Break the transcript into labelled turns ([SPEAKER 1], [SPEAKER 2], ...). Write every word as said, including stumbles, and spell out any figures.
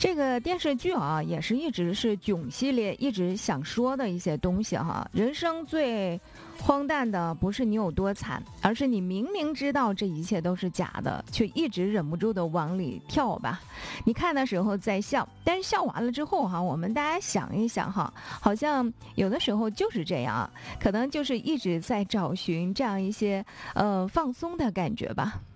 [SPEAKER 1] 这个电视剧啊，也是一直是囧系列一直想说的一些东西哈。人生最荒诞的不是你有多惨，而是你明明知道这一切都是假的，却一直忍不住的往里跳吧。你看的时候在笑，但是笑完了之后哈，我们大家想一想哈，好像有的时候就是这样，可能就是一直在找寻这样一些呃放松的感觉吧。